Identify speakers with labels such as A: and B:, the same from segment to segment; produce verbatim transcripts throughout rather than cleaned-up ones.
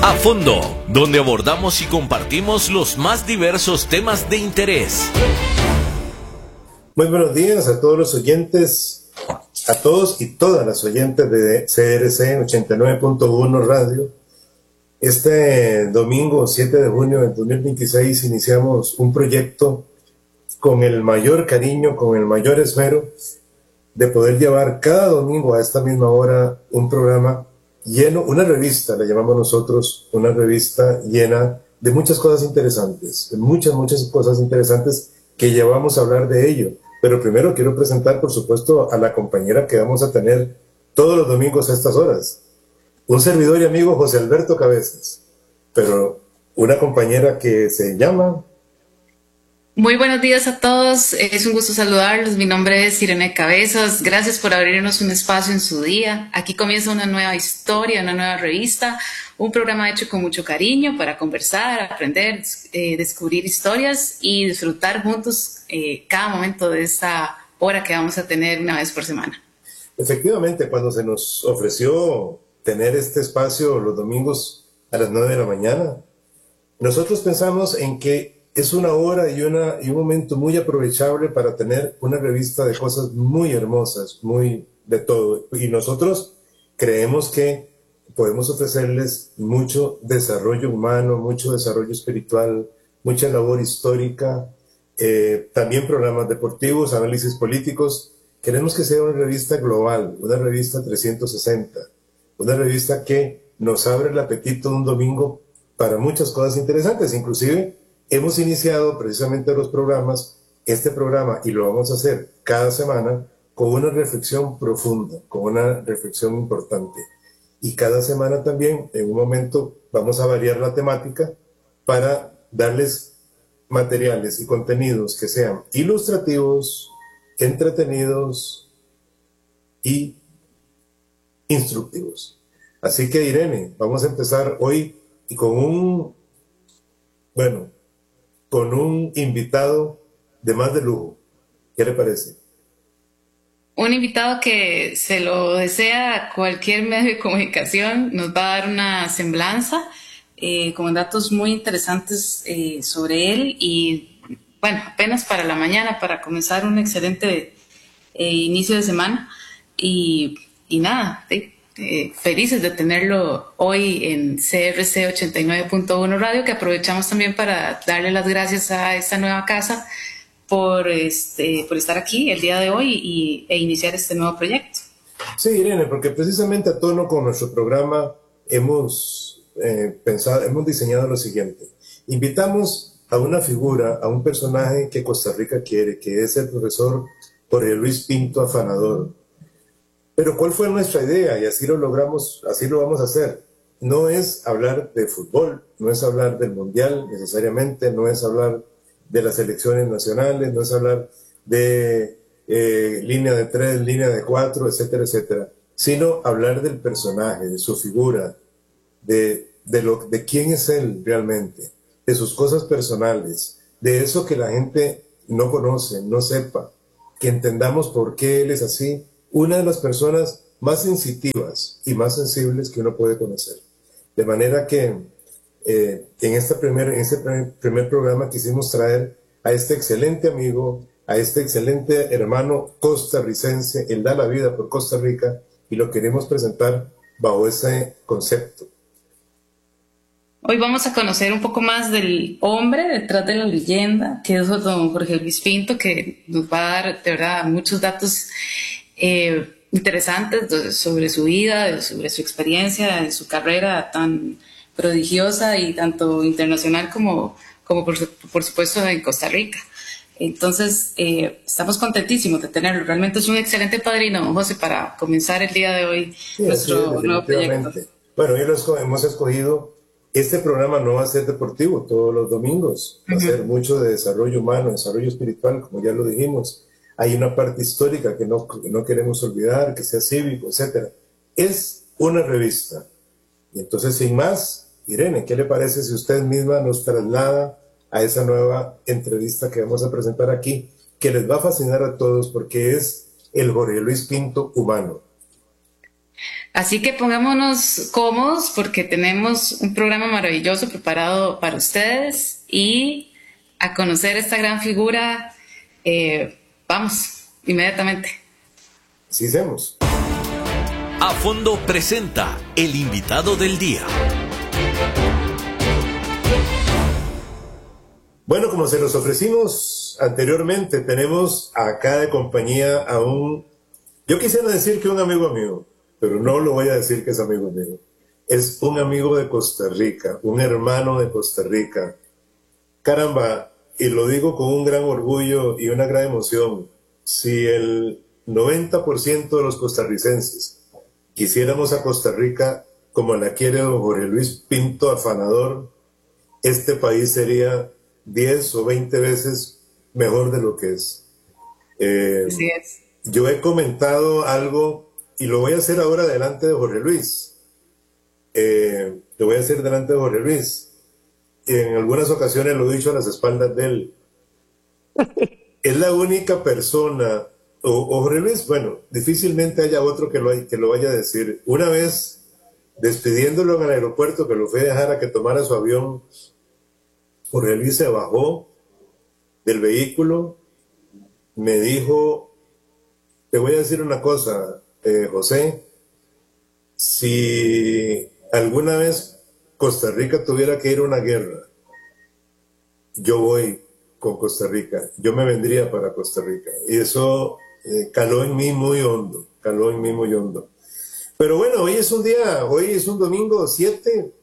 A: A fondo, donde abordamos y compartimos los más diversos temas de interés.
B: Muy buenos días a todos los oyentes, a todos y todas las oyentes de C R C ochenta y nueve punto uno Radio. Este domingo siete de junio del dos mil veintiséis iniciamos un proyecto con el mayor cariño, con el mayor esmero de poder llevar cada domingo a esta misma hora un programa lleno, una revista, la llamamos nosotros, una revista llena de muchas cosas interesantes, de muchas, muchas cosas interesantes que ya vamos a hablar de ello. Pero primero quiero presentar, por supuesto, a la compañera que vamos a tener todos los domingos a estas horas. Un servidor y amigo, José Alberto Cabezas, pero una compañera que se llama...
C: Muy buenos días a todos, es un gusto saludarlos. Mi nombre es Irene Cabezas, gracias por abrirnos un espacio en su día. Aquí comienza una nueva historia, una nueva revista, un programa hecho con mucho cariño para conversar, aprender, eh, descubrir historias y disfrutar juntos eh, cada momento de esta hora que vamos a tener una vez por semana.
B: Efectivamente, cuando se nos ofreció tener este espacio los domingos a las nueve de la mañana, nosotros pensamos en que es una hora y, una, y un momento muy aprovechable para tener una revista de cosas muy hermosas, muy de todo. Y nosotros creemos que podemos ofrecerles mucho desarrollo humano, mucho desarrollo espiritual, mucha labor histórica, eh, también programas deportivos, análisis políticos. Queremos que sea una revista global, una revista trescientos sesenta, una revista que nos abre el apetito un domingo para muchas cosas interesantes. Inclusive hemos iniciado precisamente los programas, este programa, y lo vamos a hacer cada semana, con una reflexión profunda, con una reflexión importante. Y cada semana también, en un momento, vamos a variar la temática para darles materiales y contenidos que sean ilustrativos, entretenidos y instructivos. Así que, Irene, vamos a empezar hoy y con un, bueno, con un invitado de más de lujo. ¿Qué le parece?
C: Un invitado que se lo desea cualquier medio de comunicación, nos va a dar una semblanza eh, con datos muy interesantes eh, sobre él y, bueno, apenas para la mañana, para comenzar un excelente eh, inicio de semana. Y, y nada, ¿sí? Eh, felices de tenerlo hoy en C R C ochenta y nueve punto uno Radio, que aprovechamos también para darle las gracias a esta nueva casa por, este, por estar aquí el día de hoy y, e iniciar este nuevo proyecto.
B: Sí, Irene, porque precisamente a tono con nuestro programa hemos eh, pensado, hemos diseñado lo siguiente. Invitamos a una figura, a un personaje que Costa Rica quiere, que es el profesor Jorge Luis Pinto Afanador. Pero ¿cuál fue nuestra idea? Y así lo logramos, así lo vamos a hacer. No es hablar de fútbol, no es hablar del mundial necesariamente, no es hablar de las selecciones nacionales, no es hablar de eh, línea de tres, línea de cuatro, etcétera, etcétera, sino hablar del personaje, de su figura, de, de, lo, de quién es él realmente, de sus cosas personales, de eso que la gente no conoce, no sepa, que entendamos por qué él es así. Una de las personas más sensitivas y más sensibles que uno puede conocer. De manera que eh, en, esta primer, en este primer, primer programa quisimos traer a este excelente amigo, a este excelente hermano costarricense. Él da la vida por Costa Rica y lo queremos presentar bajo ese concepto.
C: Hoy vamos a conocer un poco más del hombre detrás de la leyenda, que es don Jorge Luis Pinto, que nos va a dar de verdad muchos datos Eh, interesantes sobre su vida, sobre su experiencia, su carrera tan prodigiosa y tanto internacional como, como por, por supuesto en Costa Rica. Entonces, eh, estamos contentísimos de tenerlo. Realmente es un excelente padrino, don José, para comenzar el día de hoy sí, nuestro
B: sí,
C: nuevo proyecto.
B: Bueno, hoy lo hemos escogido. Este programa no va a ser deportivo todos los domingos, va uh-huh. a ser mucho de desarrollo humano, desarrollo espiritual, como ya lo dijimos. Hay una parte histórica que no, que no queremos olvidar, que sea cívico, etcétera. Es una revista. Y entonces, sin más, Irene, ¿qué le parece si usted misma nos traslada a esa nueva entrevista que vamos a presentar aquí, que les va a fascinar a todos porque es el Jorge Luis Pinto humano?
C: Así que pongámonos cómodos porque tenemos un programa maravilloso preparado para ustedes y a conocer esta gran figura, eh, vamos, inmediatamente.
B: Sí, hacemos.
A: A Fondo presenta el invitado del día.
B: Bueno, como se los ofrecimos anteriormente, tenemos acá de compañía a un... Yo quisiera decir que un amigo mío, pero no lo voy a decir que es amigo mío. Es un amigo de Costa Rica, un hermano de Costa Rica. Caramba, y lo digo con un gran orgullo y una gran emoción. Si el noventa por ciento de los costarricenses quisiéramos a Costa Rica como la quiere don Jorge Luis Pinto Afanador, este país sería diez o veinte veces mejor de lo que es. Eh,
C: Así es.
B: Yo he comentado algo y lo voy a hacer ahora delante de Jorge Luis. Eh, lo voy a hacer delante de Jorge Luis. En algunas ocasiones lo he dicho a las espaldas de él. Es la única persona, o, o Jorge Luis, bueno, difícilmente haya otro que lo, que lo vaya a decir. Una vez, despidiéndolo en el aeropuerto, que lo fui a dejar a que tomara su avión, Jorge Luis se bajó del vehículo, me dijo, te voy a decir una cosa, eh, José, si alguna vez Costa Rica tuviera que ir a una guerra, yo voy con Costa Rica, yo me vendría para Costa Rica. Y eso eh, caló en mí muy hondo, caló en mí muy hondo. Pero bueno, hoy es un día, hoy es un domingo siete,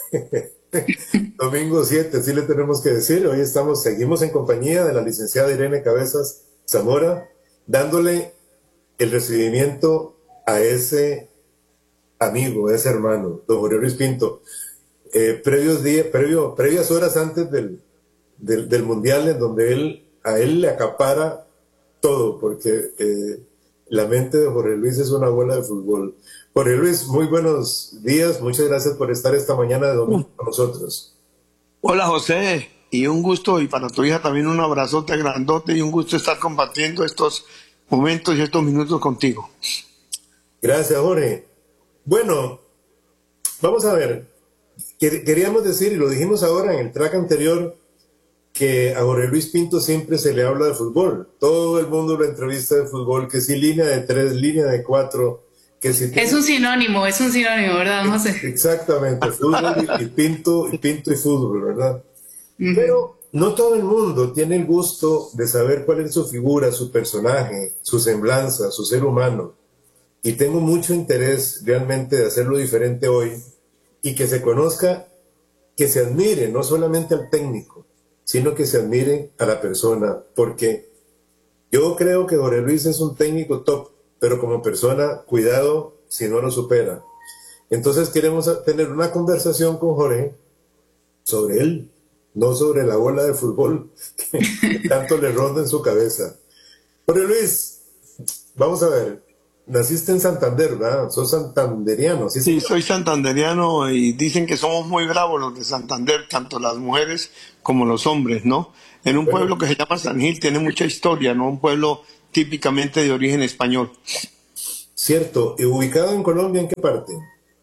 B: domingo siete, así le tenemos que decir. Hoy estamos, seguimos en compañía de la licenciada Irene Cabezas Zamora, dándole el recibimiento a ese amigo, a ese hermano, don Jorge Luis Pinto. Eh, previos días, previo, previas horas antes del, del, del Mundial, en donde él, a él le acapara todo, porque eh, la mente de Jorge Luis es una bola de fútbol. Jorge Luis, muy buenos días, muchas gracias por estar esta mañana de domingo con nosotros.
D: Hola José, y un gusto, y para tu hija también un abrazote grandote y un gusto estar compartiendo estos momentos y estos minutos contigo.
B: Gracias, Jorge. Bueno, vamos a ver, queríamos decir, y lo dijimos ahora en el track anterior, que a Jorge Luis Pinto siempre se le habla de fútbol. Todo el mundo lo entrevista de fútbol, que si línea de tres, línea de cuatro, que si...
C: Es un sinónimo, es un sinónimo, ¿verdad, José?
B: Exactamente, fútbol y, y Pinto, y Pinto y fútbol, ¿verdad? Uh-huh. Pero no todo el mundo tiene el gusto de saber cuál es su figura, su personaje, su semblanza, su ser humano. Y tengo mucho interés realmente de hacerlo diferente hoy y que se conozca, que se admire no solamente al técnico, sino que se admire a la persona, porque yo creo que Jorge Luis es un técnico top, pero como persona, cuidado si no lo supera. Entonces queremos tener una conversación con Jorge sobre él, no sobre la bola de fútbol que tanto le ronda en su cabeza. Jorge Luis, vamos a ver, naciste en Santander, ¿verdad? Sos santanderiano. ¿Sí?
D: Sí, soy santanderiano y dicen que somos muy bravos los de Santander, tanto las mujeres como los hombres, ¿no? En un bueno. pueblo que se llama San Gil, tiene mucha historia, ¿no? Un pueblo típicamente de origen español.
B: Cierto. ¿Y ubicado en Colombia en qué parte?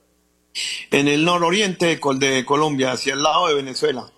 D: En el nororiente de Colombia, hacia el lado de Venezuela.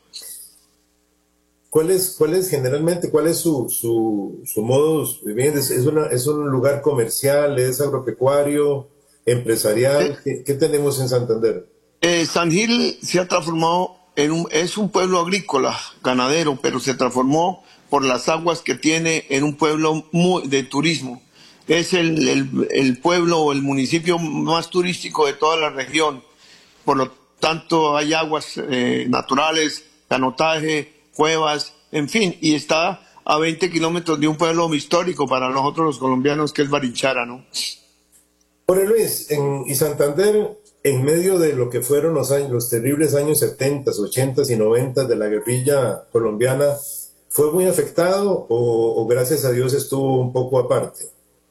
B: ¿Cuál es, cuál es generalmente, cuál es su, su, su modus vivendi? ¿Es, una, ¿Es un lugar comercial, es agropecuario, empresarial? ¿Qué, qué tenemos en Santander?
D: Eh, San Gil se ha transformado en un, es un pueblo agrícola, ganadero, pero se transformó por las aguas que tiene en un pueblo muy, de turismo. Es el, el, el pueblo o el municipio más turístico de toda la región. Por lo tanto, hay aguas eh, naturales, canotaje, cuevas, en fin, y está a veinte kilómetros de un pueblo histórico para nosotros los colombianos, que es Barichara, ¿no?
B: Jorge Luis, en, y Santander, en medio de lo que fueron los años, los terribles años setenta, ochenta y noventa de la guerrilla colombiana, ¿fue muy afectado o, o gracias a Dios estuvo un poco aparte?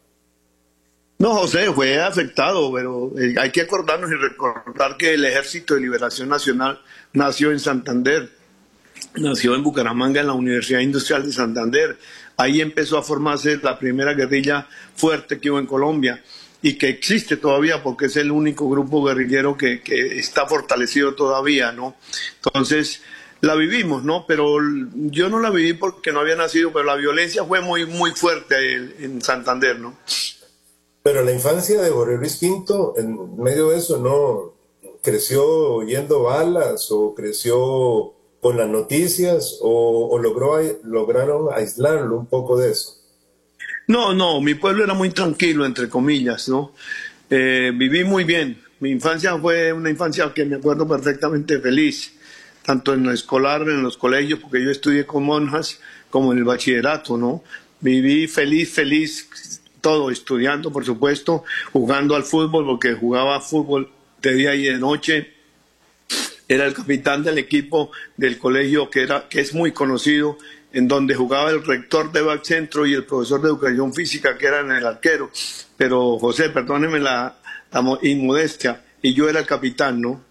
D: No, José, fue afectado, pero eh, hay que acordarnos y recordar que el Ejército de Liberación Nacional nació en Santander. Nació en Bucaramanga, en la Universidad Industrial de Santander. Ahí empezó a formarse la primera guerrilla fuerte que hubo en Colombia. y que existe todavía porque es el único grupo guerrillero que, que está fortalecido todavía, ¿no? Entonces, la vivimos, ¿no? Pero yo no la viví porque no había nacido, pero la violencia fue muy, muy fuerte en Santander, ¿no?
B: Pero la infancia de Jorge Luis Pinto, en medio de eso, ¿no creció oyendo balas o creció con las noticias o, o logró, lograron aislarlo un poco de eso?
D: No, no, mi pueblo era muy tranquilo, entre comillas, ¿no? Eh, viví muy bien. Mi infancia fue una infancia que me acuerdo perfectamente feliz, tanto en lo escolar, en los colegios, porque yo estudié con monjas, como en el bachillerato, ¿no? Viví feliz, feliz, todo, estudiando, por supuesto, jugando al fútbol, porque jugaba fútbol de día y de noche. Era el capitán del equipo del colegio que, era, que es muy conocido, en donde jugaba el rector de Bac Centro y el profesor de educación física, que eran el arquero. Pero, José, perdóneme la, la inmodestia, y yo era el capitán, ¿no?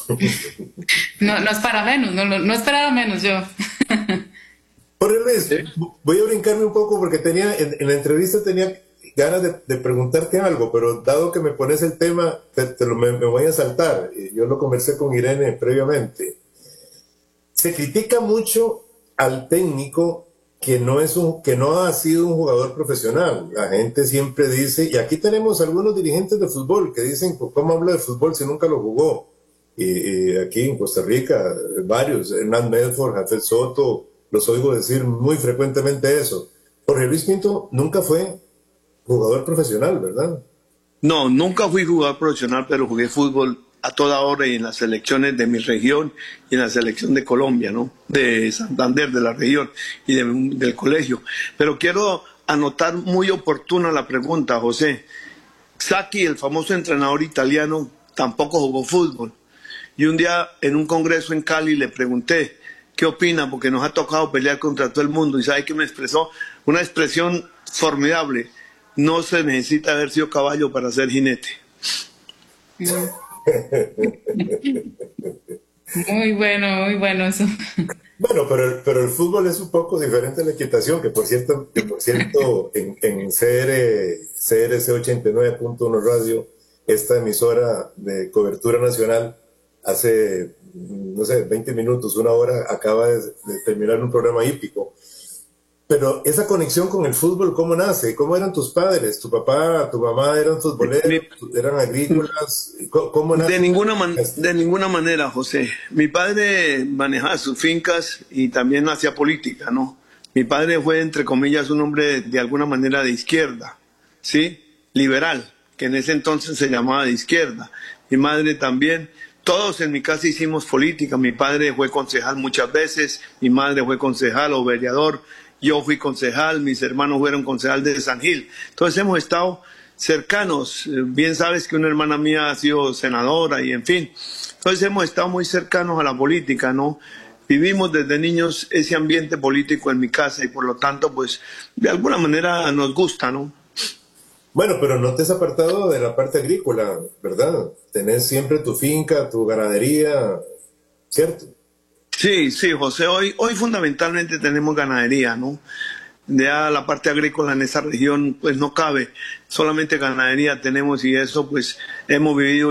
C: No, no es para menos, no, no esperaba menos yo.
B: Jorge Luis, ¿sí? Voy a brincarme un poco porque tenía en, en la entrevista tenía ganas de, de preguntarte algo, pero dado que me pones el tema, te, te lo, me, me voy a saltar. Yo lo conversé con Irene previamente. Se critica mucho al técnico que no, es un, que no ha sido un jugador profesional. La gente siempre dice, y aquí tenemos algunos dirigentes de fútbol que dicen, ¿cómo habla de fútbol si nunca lo jugó? Y, y aquí en Costa Rica, varios, Hernán Medford, Jafet Soto, los oigo decir muy frecuentemente eso. Jorge Luis Pinto nunca fue jugador profesional, ¿verdad?
D: No, nunca fui jugador profesional, pero jugué fútbol a toda hora y en las selecciones de mi región y en la selección de Colombia, ¿no? De Santander, de la región y de, del colegio. Pero quiero anotar muy oportuna la pregunta, José. Sacchi, el famoso entrenador italiano, tampoco jugó fútbol. Y un día en un congreso en Cali le pregunté, ¿qué opina? Porque nos ha tocado pelear contra todo el mundo. Y sabe que me expresó una expresión formidable. No se necesita haber sido caballo para ser jinete.
C: Muy bueno, muy bueno eso.
B: Bueno, pero, pero el fútbol es un poco diferente a la equitación, que por cierto, que por cierto en, en C R, C R C ochenta y nueve punto uno Radio, esta emisora de cobertura nacional, hace, no sé, veinte minutos, una hora, acaba de, de terminar un programa hípico. Pero esa conexión con el fútbol, ¿cómo nace? ¿Cómo eran tus padres? ¿Tu papá, tu mamá eran futboleros? Mi, ¿Eran agrícolas? ¿Cómo nace?
D: De ninguna, man, de ninguna manera, José. Mi padre manejaba sus fincas y también hacía política, ¿no? Mi padre fue, entre comillas, un hombre de, de alguna manera de izquierda, ¿sí? Liberal, que en ese entonces se llamaba de izquierda. Mi madre también. Todos en mi casa hicimos política. Mi padre fue concejal muchas veces, mi madre fue concejal o vereador. Yo fui concejal, mis hermanos fueron concejal de San Gil. Entonces hemos estado cercanos. Bien sabes que una hermana mía ha sido senadora y en fin. Entonces hemos estado muy cercanos a la política, ¿no? Vivimos desde niños ese ambiente político en mi casa y por lo tanto, pues, de alguna manera nos gusta, ¿no?
B: Bueno, pero no te has apartado de la parte agrícola, ¿verdad? Tenés siempre tu finca, tu ganadería, ¿cierto?
D: Sí, sí, José, hoy, hoy fundamentalmente tenemos ganadería, ¿no? Ya la parte agrícola en esa región pues no cabe, solamente ganadería tenemos y eso pues hemos vivido